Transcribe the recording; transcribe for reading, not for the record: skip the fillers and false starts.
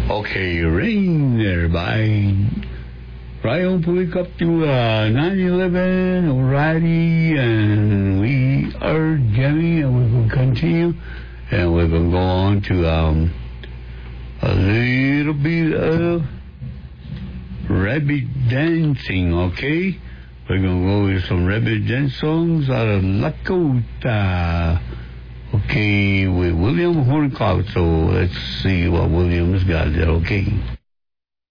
Okay, rain there by Ryan Pulik up to 911, alrighty, and we are jamming, and we will continue, and we're going to go on to a little bit of rabbit dancing, okay? We're going to go with some rabbit dance songs out of Lakota. Okay, with William Horncloud. So let's see what William's got there, okay?